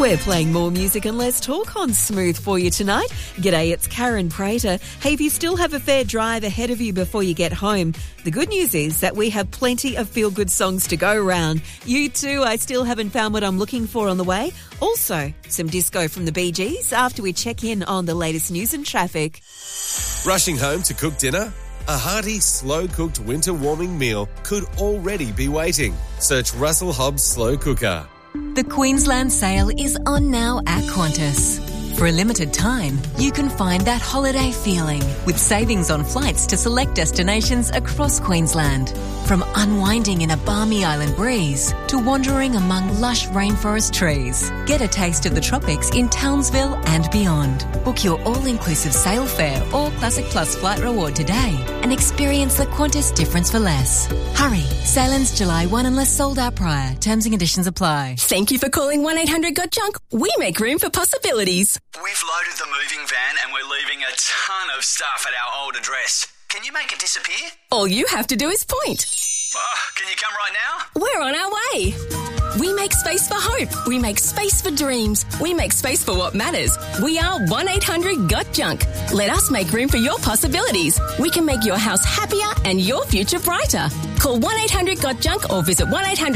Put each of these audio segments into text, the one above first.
We're playing more music and less talk on Smooth for you tonight. G'day, it's Karen Prater. Hey, if you still have a fair drive ahead of you before you get home, the good news is that we have plenty of feel-good songs to go around. You too, I still haven't found what I'm looking for on the way. Also, some disco from the Bee Gees after we check in on the latest news and traffic. Rushing home to cook dinner? A hearty, slow-cooked winter warming meal could already be waiting. Search Russell Hobbs Slow Cooker. The Queensland sale is on now at Qantas. For a limited time, you can find that holiday feeling with savings on flights to select destinations across Queensland. From unwinding in a balmy island breeze to wandering among lush rainforest trees. Get a taste of the tropics in Townsville and beyond. Book your all-inclusive sail fare or Classic Plus flight reward today and experience the Qantas difference for less. Hurry, sail ends July 1 unless sold out prior. Terms and conditions apply. Thank you for calling 1-800-GOT-JUNK. We make room for possibilities. We've loaded the moving van and we're leaving a ton of stuff at our old address. Can you make it disappear? All you have to do is point. Can you come right now? We're on our way. We make space for hope. We make space for dreams. We make space for what matters. We are 1-800-GOT-JUNK. Let us make room for your possibilities. We can make your house happier and your future brighter. Call 1-800-GOT-JUNK or visit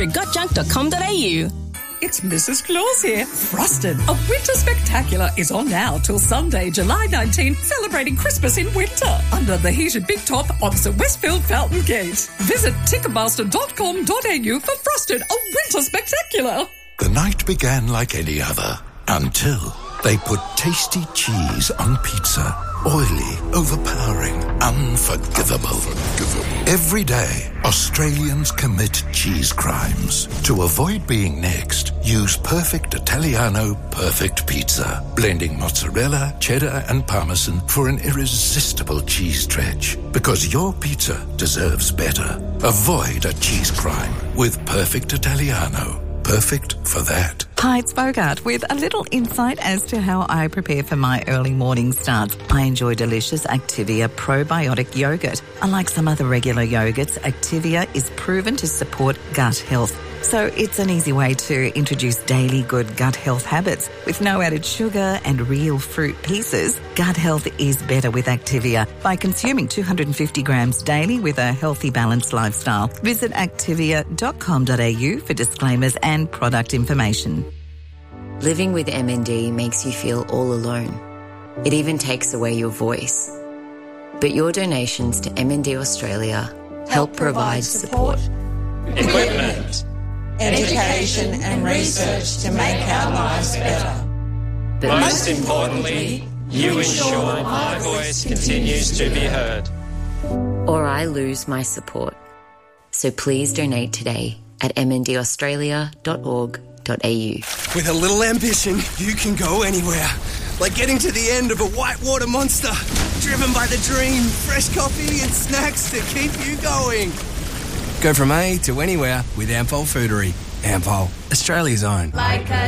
1-800-GOT-JUNK.com.au. It's Mrs. Claus here. Frosted, a winter spectacular, is on now till Sunday, July 19, celebrating Christmas in winter under the heated big top opposite Westfield Fountain Gate. Visit ticketmaster.com.au for Frosted, a winter spectacular. The night began like any other until they put tasty cheese on pizza. Oily, overpowering, unforgivable. Every day, Australians commit cheese crimes. To avoid being next, use Perfect Italiano Perfect Pizza, blending mozzarella, cheddar and parmesan for an irresistible cheese stretch. Because your pizza deserves better. Avoid a cheese crime with Perfect Italiano. Perfect for that. Hi, it's Bogart with a little insight as to how I prepare for my early morning starts. I enjoy delicious Activia probiotic yogurt. Unlike some other regular yogurts, Activia is proven to support gut health. So it's an easy way to introduce daily good gut health habits. With no added sugar and real fruit pieces, gut health is better with Activia by consuming 250 grams daily with a healthy, balanced lifestyle. Visit activia.com.au for disclaimers and product information. Living with MND makes you feel all alone. It even takes away your voice. But your donations to MND Australia help provide support, equipment, education and research to make our lives better. But most importantly, you ensure my voice continues to be heard. Or I lose my support. So please donate today at mndaustralia.org.au. With a little ambition, you can go anywhere. Like getting to the end of a whitewater monster. Driven by the dream, fresh coffee and snacks to keep you going. Go from A to anywhere with Ampol Foodery. Ampol, Australia's own. Like a